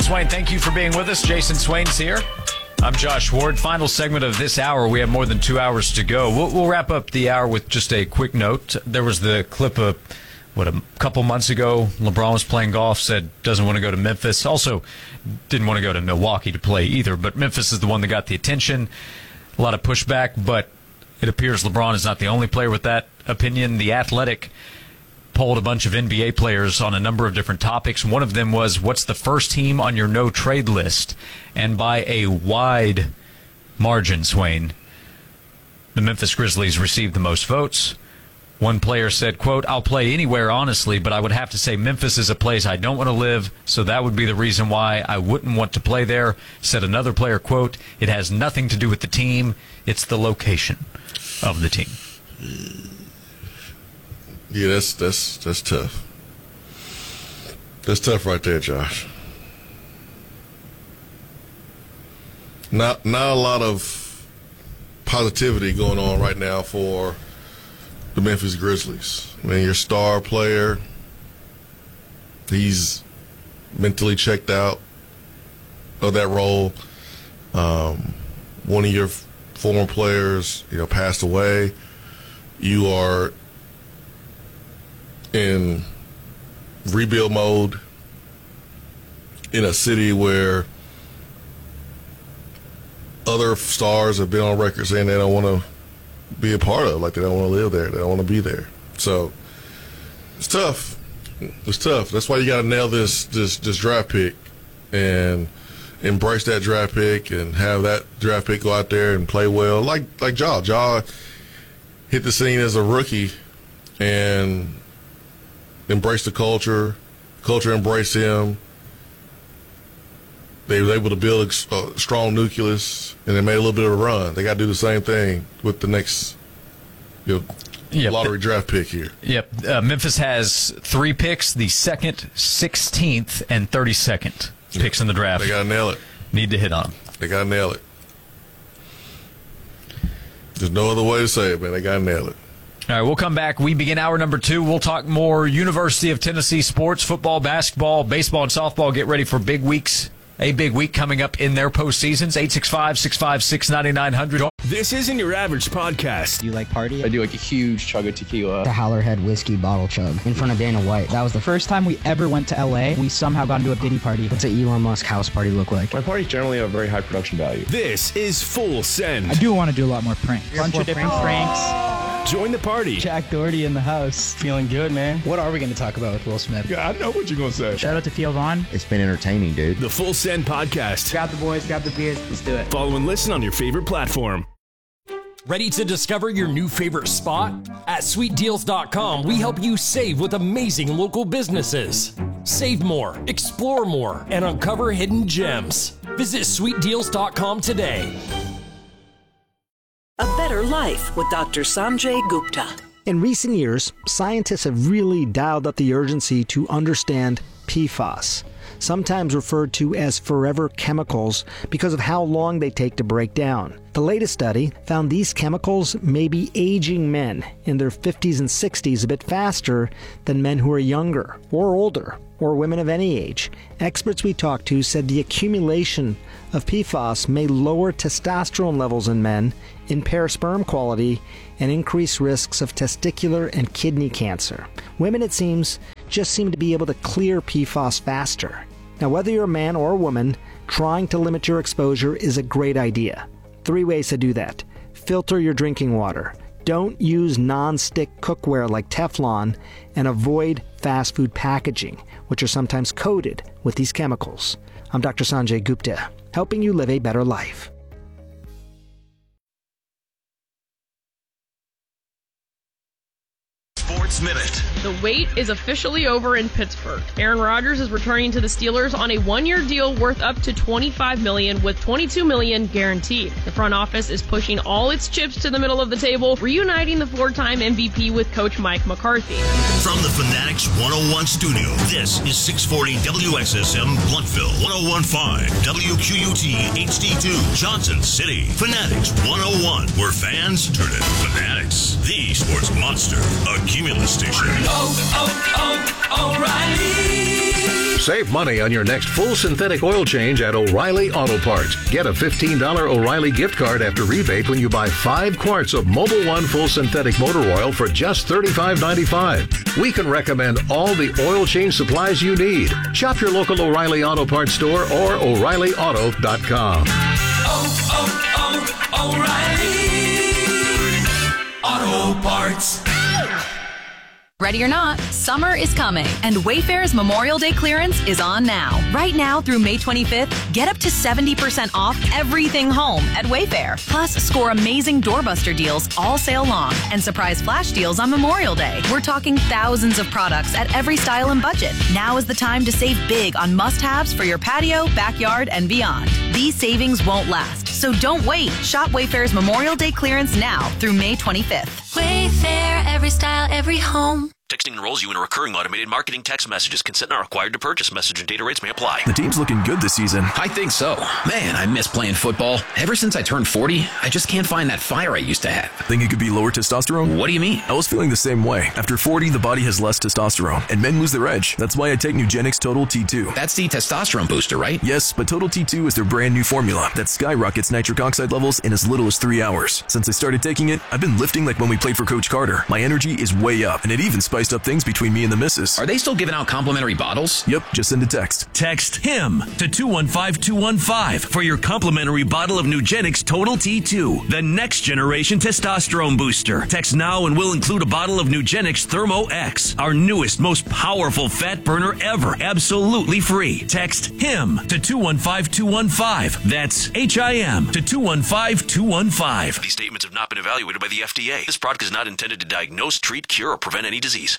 Swain, thank you for being with us. Jason Swain's here. I'm Josh Ward. Final segment of this hour. We have more than 2 hours to go. We'll wrap up the hour with just a quick note. There was the clip of, a couple months ago, LeBron was playing golf, said doesn't want to go to Memphis. Also, didn't want to go to Milwaukee to play either, but Memphis is the one that got the attention. A lot of pushback, but it appears LeBron is not the only player with that opinion. The Athletic polled a bunch of NBA players on a number of different topics. One of them was, what's the first team on your no-trade list? And by a wide margin, Swain, the Memphis Grizzlies received the most votes. One player said, quote, I'll play anywhere, honestly, but I would have to say Memphis is a place I don't want to live, so that would be the reason why I wouldn't want to play there. Said another player, quote, it has nothing to do with the team. It's the location of the team. Yeah, that's tough. That's tough right there, Josh. Not a lot of positivity going on right now for the Memphis Grizzlies. I mean, your star player, he's mentally checked out of that role. One of your former players, passed away. You are in rebuild mode in a city where other stars have been on record saying they don't want to be a part of, like they don't want to live there, they don't want to be there. So it's tough. It's tough. That's why you got to nail this draft pick and embrace that draft pick and have that draft pick go out there and play well. Like Ja. Ja hit the scene as a rookie and embraced the culture. Culture embraced him. They were able to build a strong nucleus, and they made a little bit of a run. They got to do the same thing with the next lottery draft pick here. Yep. Memphis has 3 picks, the 2nd, 16th, and 32nd picks in the draft. They got to nail it. Need to hit on them. They got to nail it. There's no other way to say it, man. They got to nail it. All right, we'll come back. We begin hour number 2. We'll talk more University of Tennessee sports, football, basketball, baseball, and softball. Get ready for big weeks. A big week coming up in their postseasons. 865-656-9900. This isn't your average podcast. Do you like party? I do like a huge chug of tequila. The Howlerhead whiskey bottle chug in front of Dana White. That was the first time we ever went to LA. We somehow got into a Diddy party. What's an Elon Musk house party look like? My parties generally have very high production value. This is Full Send. I do want to do a lot more pranks. Bunch of different pranks. Join the party. Jack Doherty in the house. Feeling good, man. What are we going to talk about with Will Smith? Yeah, I know what you're going to say. Shout out to Theo Vaughn. It's been entertaining, dude. The Full Send Podcast. Grab the boys, grab the beers, let's do it. Follow and listen on your favorite platform. Ready to discover your new favorite spot? At sweetdeals.com, we help you save with amazing local businesses. Save more, explore more, and uncover hidden gems. Visit sweetdeals.com today. A Better Life with Dr. Sanjay Gupta. In recent years, scientists have really dialed up the urgency to understand PFAS, sometimes referred to as forever chemicals because of how long they take to break down. The latest study found these chemicals may be aging men in their 50s and 60s a bit faster than men who are younger or older, or women of any age. Experts we talked to said the accumulation of PFAS may lower testosterone levels in men, impair sperm quality, and increase risks of testicular and kidney cancer. Women, it seems, just seem to be able to clear PFAS faster. Now, whether you're a man or a woman, trying to limit your exposure is a great idea. 3 ways to do that. Filter your drinking water. Don't use non-stick cookware like Teflon, and avoid fast food packaging, which are sometimes coated with these chemicals. I'm Dr. Sanjay Gupta, helping you live a better life. Sports Minute. The wait is officially over in Pittsburgh. Aaron Rodgers is returning to the Steelers on a 1-year deal worth up to $25 million with $22 million guaranteed. The front office is pushing all its chips to the middle of the table, reuniting the 4-time MVP with Coach Mike McCarthy. From the Fanatics 101 studio, this is 640 WXSM Bluntville, 1015 WQUT HD2 Johnson City. Fanatics 101, where fans turn into fanatics. The sports monster, a Cumulus station. O'Reilly. Save money on your next full synthetic oil change at O'Reilly Auto Parts. Get a $15 O'Reilly gift card after rebate when you buy 5 quarts of Mobil 1 full synthetic motor oil for just $35.95. We can recommend all the oil change supplies you need. Shop your local O'Reilly Auto Parts store or O'ReillyAuto.com. O'Reilly Auto Parts. Ready or not, summer is coming, and Wayfair's Memorial Day clearance is on now. Right now through May 25th, get up to 70% off everything home at Wayfair. Plus, score amazing doorbuster deals all sale long and surprise flash deals on Memorial Day. We're talking thousands of products at every style and budget. Now is the time to save big on must-haves for your patio, backyard, and beyond. These savings won't last, so don't wait. Shop Wayfair's Memorial Day clearance now through May 25th. Wayfair, every style, every home. Texting enrolls you in a recurring automated marketing text messages. Consent not required to purchase. Message and data rates may apply. The team's looking good this season. I think so. Man, I miss playing football. Ever since I turned 40, I just can't find that fire I used to have. Think it could be lower testosterone? What do you mean? I was feeling the same way. After 40, the body has less testosterone, and men lose their edge. That's why I take Nugenix Total T2. That's the testosterone booster, right? Yes, but Total T2 is their brand new formula that skyrockets nitric oxide levels in as little as 3 hours. Since I started taking it, I've been lifting like when we played for Coach Carter. My energy is way up, and it even spiced up things between me and the missus. Are they still giving out complimentary bottles? Yep, just send a text. Text HIM to 215-215 for your complimentary bottle of Nugenix Total T2, the next generation testosterone booster. Text now and we'll include a bottle of Nugenix Thermo X, our newest, most powerful fat burner ever, absolutely free. Text HIM to 215-215. That's HIM to 215-215. These statements have not been evaluated by the FDA. This product is not intended to diagnose, treat, cure, or prevent any disease.